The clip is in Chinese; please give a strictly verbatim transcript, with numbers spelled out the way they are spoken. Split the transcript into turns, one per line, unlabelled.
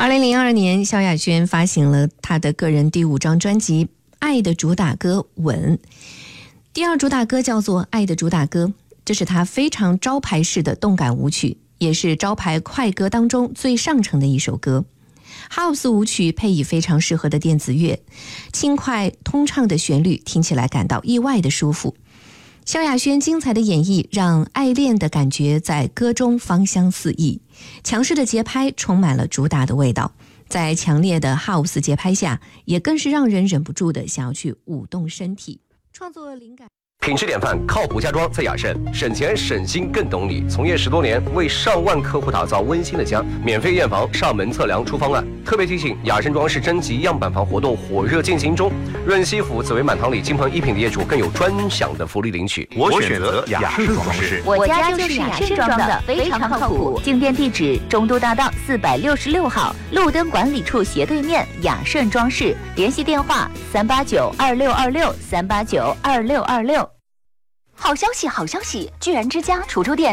二零零二年，萧亚轩发行了她的个人第五张专辑《爱的主打歌吻》，第二主打歌叫做《爱的主打歌》，这是她非常招牌式的动感舞曲，也是招牌快歌当中最上乘的一首歌。House 舞曲配以非常适合的电子乐，轻快通畅的旋律听起来感到意外的舒服。萧亚轩精彩的演绎让爱恋的感觉在歌中芳香四溢，强势的节拍充满了主打的味道，在强烈的 House 节拍下，也更是让人忍不住的想要去舞动身体。创作灵感
品质典范，靠谱家装在雅盛，省钱省心更懂你。从业十多年，为上万客户打造温馨的家，免费验房、上门测量出方案。特别提醒，雅盛装饰征集样板房活动火热进行中，润西府紫薇满堂里金鹏一品的业主更有专享的福利领取。
我选择雅盛装饰，
我家就是雅盛装的，非常靠谱。进店地址：中都大道四百六十六号，路灯管理处斜对面，雅盛装饰。联系电话：三八九二六二六三八九二六二六。好消息，好消息！居然之家楚州店